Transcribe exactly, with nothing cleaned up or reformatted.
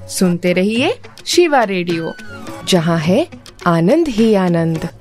सुनते रहिए शिवा रेडियो, जहाँ है आनंद ही आनंद।